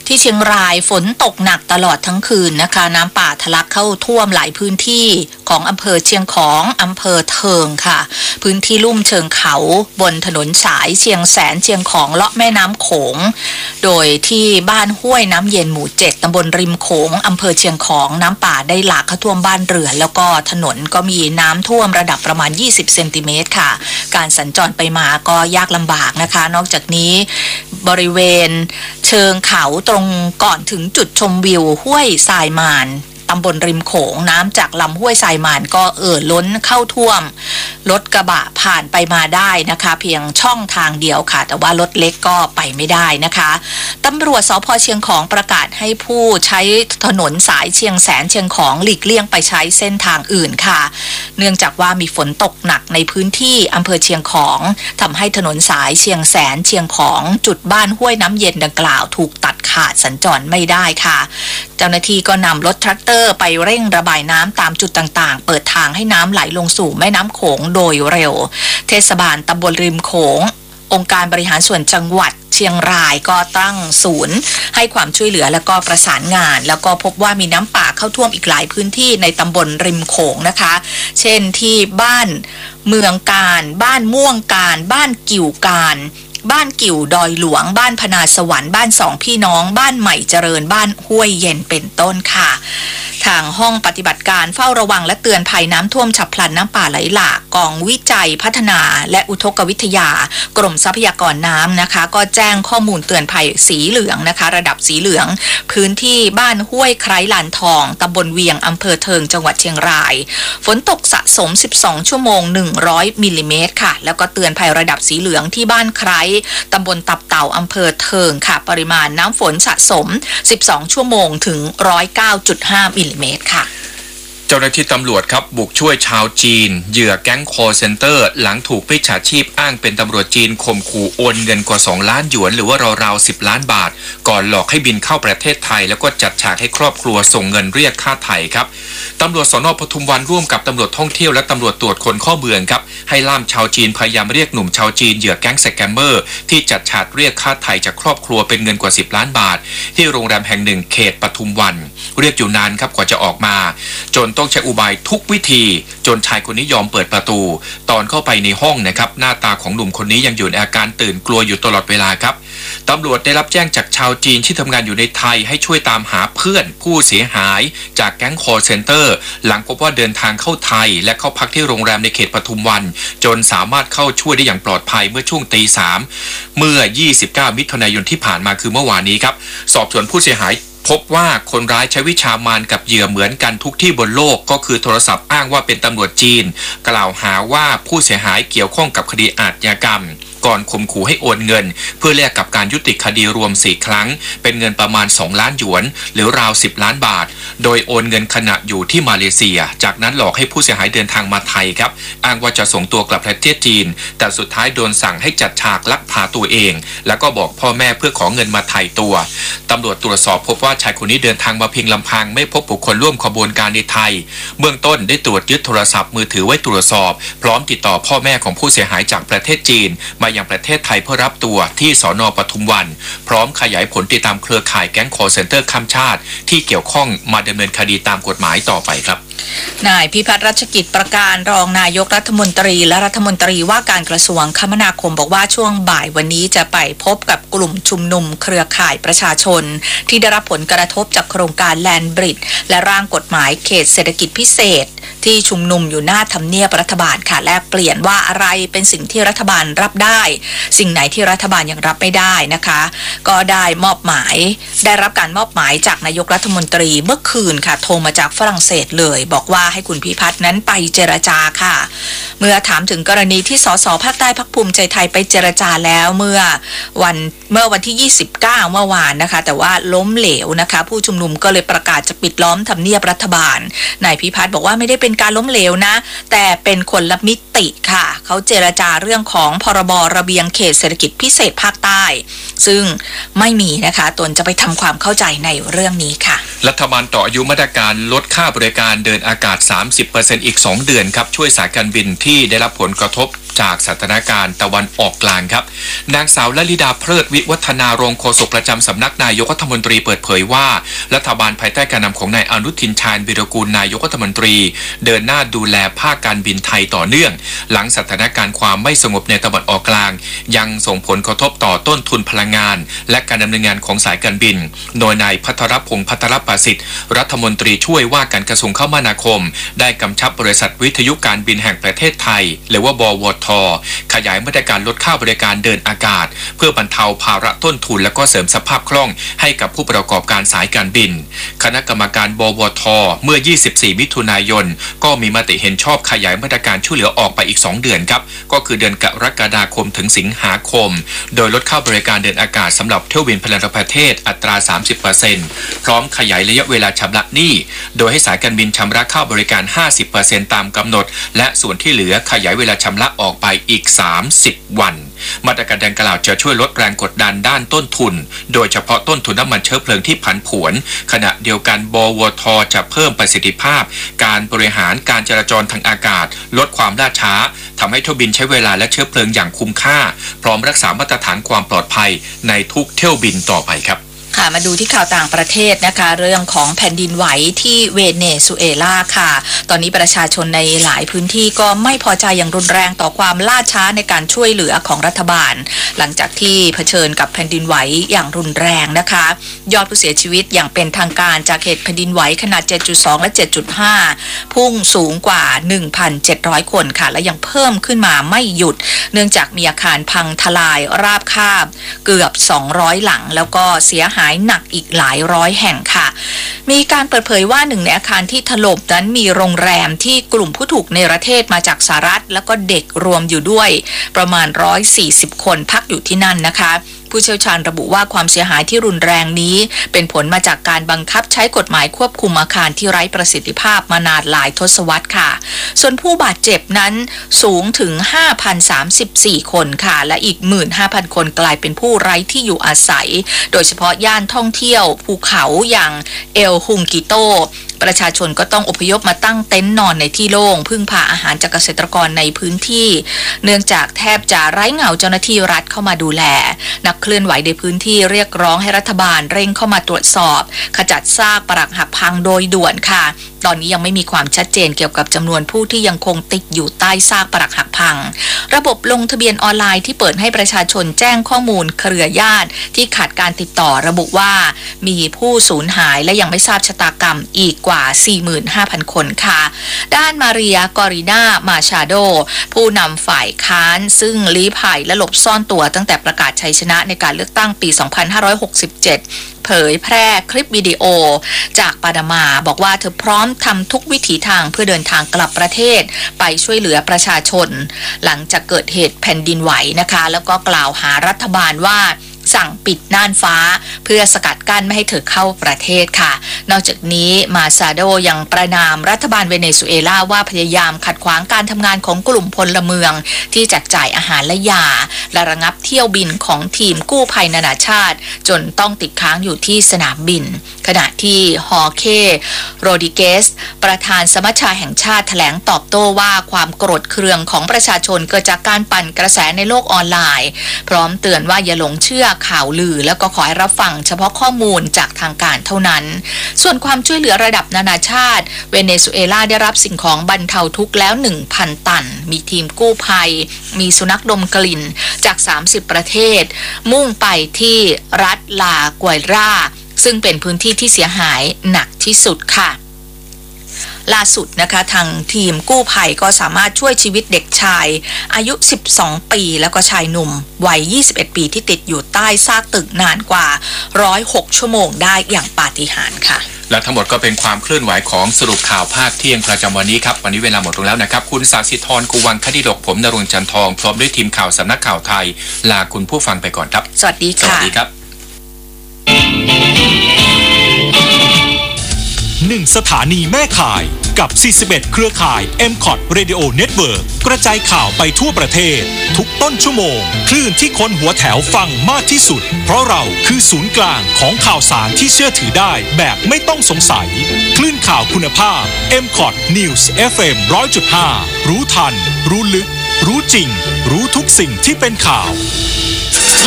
ที่เชียงรายฝนตกหนักตลอดทั้งคืนนะคะน้ำป่าทะลักเข้าท่วมหลายพื้นที่ของอำเภอเชียงของอำเภอเทิงค่ะพื้นที่ลุ่มเชิงเขาบนถนนสายเชียงแสนเชียงของเลาะแม่น้ำโขงโดยที่บ้านห้วยน้ำเย็นหมู่7ตำบลริมโขงอำเภอเชียงของน้ำป่าได้หลากเข้าท่วมบ้านเรือนแล้วก็ถนนก็มีน้ำท่วมระดับประมาณ20เซนติเมตรค่ะการสัญจรไปมาก็ยากลำบากนะคะนอกจากนี้บริเวณเชิงเขาตรงก่อนถึงจุดชมวิวห้วยทรายมานตำบลริมโขงน้ำจากลำห้วยทรายมานก็ล้นเข้าท่วมรถกระบะผ่านไปมาได้นะคะเพียงช่องทางเดียวค่ะแต่ว่ารถเล็กก็ไปไม่ได้นะคะตำรวจสภ.เชียงของประกาศให้ผู้ใช้ถนนสายเชียงแสนเชียงของหลีกเลี่ยงไปใช้เส้นทางอื่นค่ะเนื่องจากว่ามีฝนตกหนักในพื้นที่อำเภอเชียงของทำให้ถนนสายเชียงแสนเชียงของจุดบ้านห้วยน้ำเย็นดังกล่าวถูกตัดขาดสัญจรไม่ได้ค่ะเจ้าหน้าที่ก็นำรถแทรกเตอร์ไปเร่งระบายน้ำตามจุดต่างๆเปิดทางให้น้ำไหลลงสู่แม่น้ำโขงโดยเร็วเทศบาลตำบลริมโขงองค์การบริหารส่วนจังหวัดเชียงรายก็ตั้งศูนย์ให้ความช่วยเหลือและก็ประสานงานแล้วก็พบว่ามีน้ำป่าเข้าท่วมอีกหลายพื้นที่ในตำบลริมโขงนะคะเช่นที่บ้านเมืองการบ้านม่วงการบ้านกิ่วการบ้านกิ่วดอยหลวงบ้านพนาสวรรค์บ้านสองพี่น้องบ้านใหม่เจริญบ้านห้วยเย็นเป็นต้นค่ะทางห้องปฏิบัติการเฝ้าระวังและเตือนภัยน้ำท่วมฉับพลันน้ำป่าไหลหลากกองวิจัยพัฒนาและอุทกวิทยากรมทรัพยากรน้ำนะคะก็แจ้งข้อมูลเตือนภัยสีเหลืองนะคะระดับสีเหลืองพื้นที่บ้านห้วยไคร้ลานทองตำบลเวียงอำเภอเทิงจังหวัดเชียงรายฝนตกสะสม12ชั่วโมง100มิลลิเมตรค่ะแล้วก็เตือนภัยระดับสีเหลืองที่บ้านไคร้ตำบลตับเต่าอำเภอเทิงค่ะปริมาณน้ำฝนสะสม12ชั่วโมงถึง109.5มิลลิเมตรค่ะเจ้าหน้าที่ตำรวจครับบุกช่วยชาวจีนเหยื่อแก๊งคอลเซ็นเตอร์หลังถูกมิจฉาชีพอ้างเป็นตำรวจจีนข่มขู่โอนเงินกว่า2ล้านหยวนหรือว่าราวๆ10ล้านบาทก่อนหลอกให้บินเข้าประเทศไทยแล้วก็จัดฉากให้ครอบครัวส่งเงินเรียกค่าไถ่ครับตำรวจสน.ปทุมวันร่วมกับตำรวจท่องเที่ยวและตำรวจตรวจคนเข้าเมืองครับให้ล่ามชาวจีนพยายามเรียกหนุ่มชาวจีนเหยื่อแก๊งสแกมเมอร์ที่จัดฉากเรียกค่าไถ่จากครอบครัวเป็นเงินกว่า10ล้านบาทที่โรงแรมแห่งหนึ่งเขตปทุมวันเรียกอยู่นานครับกว่าจะออกมาจนต้องใช้อุบายทุกวิธีจนชายคนนี้ยอมเปิดประตูตอนเข้าไปในห้องนะครับหน้าตาของหนุ่มคนนี้ยังอยู่ในอาการตื่นกลัวอยู่ตลอดเวลาครับตำรวจได้รับแจ้งจากชาวจีนที่ทำงานอยู่ในไทยให้ช่วยตามหาเพื่อนผู้เสียหายจากแก๊งคอลเซ็นเตอร์หลังพบว่าเดินทางเข้าไทยและเข้าพักที่โรงแรมในเขตปทุมวันจนสามารถเข้าช่วยได้อย่างปลอดภัยเมื่อช่วงตี 3เมื่อ29มิถุนายนที่ผ่านมาคือเมื่อวานนี้ครับสอบสวนผู้เสียหายพบว่าคนร้ายใช้วิชามารกับเหยื่อเหมือนกันทุกที่บนโลกก็คือโทรศัพท์อ้างว่าเป็นตำรวจจีนกล่าวหาว่าผู้เสียหายเกี่ยวข้องกับคดีอาชญากรรมก่อนข่มขู่ให้โอนเงินเพื่อแลกกับการยุติคดีรวม4ครั้งเป็นเงินประมาณ2ล้านหยวนหรือราว10ล้านบาทโดยโอนเงินขณะอยู่ที่มาเลเซียจากนั้นหลอกให้ผู้เสียหายเดินทางมาไทยครับอ้างว่าจะส่งตัวกลับประเทศจีนแต่สุดท้ายโดนสั่งให้จัดฉากลักพาตัวเองแล้วก็บอกพ่อแม่เพื่อขอเงินมาไถ่ตัวตำรวจตรวจสอบพบว่าชายคนนี้เดินทางมาเพียงลำพังไม่พบบุคคลร่วมขบวนการในไทยเบื้องต้นได้ตรวจยึดโทรศัพท์มือถือไว้ตรวจสอบพร้อมติดต่อพ่อแม่ของผู้เสียหายจากประเทศจีนมายังประเทศไทยเพื่อรับตัวที่สน.ปทุมวันพร้อมขยายผลติดตามเครือข่ายแก๊งคอลเซ็นเตอร์ข้ามชาติที่เกี่ยวข้องมาดำเนินคดีตามกฎหมายต่อไปครับนายพิพัฒน์รัชกิจประการรองนายกรัฐมนตรีและรัฐมนตรีว่าการกระทรวงคมนาคมบอกว่าช่วงบ่ายวันนี้จะไปพบกับกลุ่มชุมนุมเครือข่ายประชาชนที่ได้รับผลกระทบจากโครงการแลนด์บริดจ์และร่างกฎหมายเขตเศรษฐกิจพิเศษที่ชุมนุมอยู่หน้าทำเนียบรัฐบาลค่ะแลกเปลี่ยนว่าอะไรเป็นสิ่งที่รัฐบาลรับได้สิ่งไหนที่รัฐบาลยังรับไม่ได้นะคะก็ได้รับการมอบหมายจากนายกรัฐมนตรีเมื่อคืนค่ะโทรมาจากฝรั่งเศสเลยบอกว่าให้คุณพิพัฒน์นั้นไปเจรจาค่ะเมื่อถามถึงกรณีที่สสภาคใต้พรรคภูมิใจไทยไปเจรจาแล้วเมื่อวันที่29เมื่อวานนะคะแต่ว่าล้มเหลวนะคะผู้ชุมนุมก็เลยประกาศจะปิดล้อมทำเนียบรัฐบาลนายพิพัฒน์บอกว่าไม่ได้เป็นการล้มเหลวนะแต่เป็นคนละมิติค่ะเขาเจรจาเรื่องของพรบระเบียงเขตเศรษฐกิจพิเศษภาคใต้ซึ่งไม่มีนะคะตนจะไปทำความเข้าใจในเรื่องนี้ค่ะรัฐบาลต่ออายุมาตรการลดค่าบริการเดินอากาศ 30% อีก 2 เดือนครับช่วยสายการบินที่ได้รับผลกระทบจากสถานการณ์ตะวันออกกลางครับนางสาวลลิดาเพลิดวิวัฒนารองโฆษกประจำสำนักนายกรัฐมนตรีเปิดเผยว่ารัฐบาลภายใต้การนำของนายอนุทินชาญวีรกูลนายกรัฐมนตรีเดินหน้าดูแลภาคการบินไทยต่อเนื่องหลังสถานการณ์ความไม่สงบในตะวันออกกลางยังส่งผลกระทบต่อต้นทุนพลังงานและการดำเนินงานของสายการบินโดยนายภัทรพงษ์ภัทรประสิทธิ์รัฐมนตรีช่วยว่าการกระทรวงคมนาคมได้กำชับบริษัทวิทยุการบินแห่งประเทศไทยหรือว่าบวท.ขยายมาตรการลดค่าบริการเดินอากาศเพื่อบรรเทาภาระต้นทุนและก็เสริมสภาพคล่องให้กับผู้ประกอบการสายการบินคณะกรรมการบวท.เมื่อ 24 มิถุนายนก็มีมติเห็นชอบขยายมาตรการช่วยเหลือออกไปอีก 2 เดือนครับก็คือเดือนกรกฎาคมถึงสิงหาคมโดยลดค่าบริการเดินอากาศสำหรับเที่ยวบินพลังประเทศอัตรา 30% พร้อมขยายระยะเวลาชำระหนี้โดยให้สายการบินชำระค่าบริการ 50% ตามกำหนดและส่วนที่เหลือขยายเวลาชำระออกไปอีก 30 วันมาตรการดังกล่าวจะช่วยลดแรงกดดันด้านต้นทุนโดยเฉพาะต้นทุนน้ำมันเชื้อเพลิงที่ผันผวนขณะเดียวกันบวท.จะเพิ่มประสิทธิภาพการบริหารการจราจรทางอากาศลดความล่าช้าทำให้เที่ยวบินใช้เวลาและเชื้อเพลิงอย่างคุ้มค่าพร้อมรักษามาตรฐานความปลอดภัยในทุกเที่ยวบินต่อไปครับค่ะมาดูที่ข่าวต่างประเทศนะคะเรื่องของแผ่นดินไหวที่เวเนซุเอลาค่ะตอนนี้ประชาชนในหลายพื้นที่ก็ไม่พอใจอย่างรุนแรงต่อความล่าช้าในการช่วยเหลือของรัฐบาลหลังจากที่เผชิญกับแผ่นดินไหวอย่างรุนแรงนะคะยอดผู้เสียชีวิตอย่างเป็นทางการจากเหตุแผ่นดินไหวขนาด 7.2 และ 7.5 พุ่งสูงกว่า 1,700 คนค่ะและยังเพิ่มขึ้นมาไม่หยุดเนื่องจากมีอาคารพังทลายราบคาบเกือบ 200 หลังแล้วก็เสียหายหนักอีกหลายร้อยแห่งค่ะมีการเปิดเผยว่าหนึ่งในอาคารที่ถล่มนั้นมีโรงแรมที่กลุ่มผู้ถูกเนรเทศมาจากสหรัฐแล้วก็เด็กรวมอยู่ด้วยประมาณ140คนพักอยู่ที่นั่นนะคะผู้เชี่ยวชาญระบุว่าความเสียหายที่รุนแรงนี้เป็นผลมาจากการบังคับใช้กฎหมายควบคุมอาคารที่ไร้ประสิทธิภาพมานานหลายทศวรรษค่ะส่วนผู้บาดเจ็บนั้นสูงถึง 5,034 คนค่ะและอีก 15,000 คนกลายเป็นผู้ไร้ที่อยู่อาศัยโดยเฉพาะย่านท่องเที่ยวภูเขาอย่างเอลฮุงกิโตประชาชนก็ต้องอพยพมาตั้งเต็นท์นอนในที่โล่งพึ่งพาอาหารจากเกษตรกรในพื้นที่เนื่องจากแทบจะไร้เงาเจ้าหน้าที่รัฐเข้ามาดูแลนักเคลื่อนไหวในพื้นที่เรียกร้องให้รัฐบาลเร่งเข้ามาตรวจสอบขจัดซากปรักหักพังโดยด่วนค่ะตอนนี้ยังไม่มีความชัดเจนเกี่ยวกับจำนวนผู้ที่ยังคงติดอยู่ใต้ซากปรักหักพังระบบลงทะเบียนออนไลน์ที่เปิดให้ประชาชนแจ้งข้อมูลเครือญาติที่ขาดการติดต่อระบุว่ามีผู้สูญหายและยังไม่ทราบชะตากรรมอีกกว่า 45,000 คนค่ะด้านมาเรียกอริน่ามาชาโดผู้นำฝ่ายค้านซึ่งลี้ภัยและหลบซ่อนตัวตั้งแต่ประกาศชัยชนะในการเลือกตั้งปี 2567 เผยแพร่คลิปวิดีโอจากปานามาบอกว่าเธอพร้อมทำทุกวิถีทางเพื่อเดินทางกลับประเทศไปช่วยเหลือประชาชนหลังจากเกิดเหตุแผ่นดินไหวนะคะแล้วก็กล่าวหารัฐบาลว่าสั่งปิดน่านฟ้าเพื่อสกัดกั้นไม่ให้เธอเข้าประเทศค่ะนอกจากนี้มาซาโดยังประณามรัฐบาลเวเนซุเอลาว่าพยายามขัดขวางการทำงานของกลุ่มพลเมืองที่แจกจ่ายอาหารและยาและระงับเที่ยวบินของทีมกู้ภัยนานาชาติจนต้องติดค้างอยู่ที่สนามบินขณะที่ฮอร์เคโรดิเกสประธานสมัชชาแห่งชาติแถลงตอบโต้ว่าความโกรธเคืองของประชาชนเกิดจากการปั่นกระแสในโลกออนไลน์พร้อมเตือนว่าอย่าหลงเชื่อข่าวลือแล้วก็ขอให้รับฟังเฉพาะข้อมูลจากทางการเท่านั้นส่วนความช่วยเหลือระดับนานาชาติเวเนซุเอลาได้รับสิ่งของบรรเทาทุกข์แล้ว 1,000 ตันมีทีมกู้ภัยมีสุนัขดมกลิ่นจาก30ประเทศมุ่งไปที่รัฐลากวยราซึ่งเป็นพื้นที่ที่เสียหายหนักที่สุดค่ะล่าสุดนะคะทางทีมกู้ภัยก็สามารถช่วยชีวิตเด็กชายอายุ12ปีแล้วก็ชายหนุ่มวัย21ปีที่ติดอยู่ใต้ซากตึกนานกว่า106ชั่วโมงได้อย่างปาฏิหาริย์ค่ะและทั้งหมดก็เป็นความเคลื่อนไหวของสรุปข่าวภาคเที่ยงประจำวันนี้ครับวันนี้เวลาหมดลงแล้วนะครับคุณศศิธรกุวังคดิดกผมณรงค์จันทองพร้อมด้วยทีมข่าวสำนักข่าวไทยลาคุณผู้ฟังไปก่อนครับสวัสดีค่ะสวัสดีครับ 1 สถานีแม่ข่ายกับ 41 เครือข่าย MCOT Radio Network กระจายข่าวไปทั่วประเทศทุกต้นชั่วโมงคลื่นที่คนหัวแถวฟังมากที่สุดเพราะเราคือศูนย์กลางของข่าวสารที่เชื่อถือได้แบบไม่ต้องสงสัยคลื่นข่าวคุณภาพ MCOT News FM 100.5 รู้ทันรู้ลึกรู้จริงรู้ทุกสิ่งที่เป็นข่าว